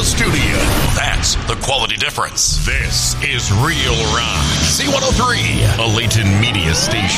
studio. That's the quality difference. This is Real Rock. C103, a Layton media station.